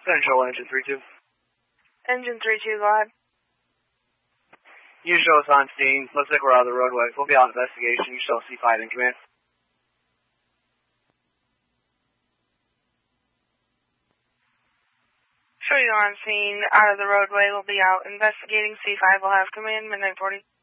Central, Engine 3-2. Engine 3-2, go ahead. You show us on scene. Looks like we're out of the roadway. We'll be on investigation. You show C5 in command. Show you on scene, out of the roadway. We'll be out investigating. C5 will have command, midnight 40.